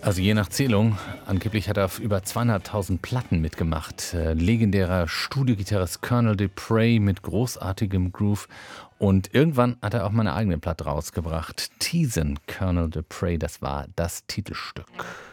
Also je nach Zählung, angeblich hat er auf über 200.000 Platten mitgemacht. Legendärer Studiogitarrist Colonel Dupree mit großartigem Groove. Und irgendwann hat er auch mal eine eigene Platte rausgebracht. Teasin' Colonel Dupree, das war das Titelstück.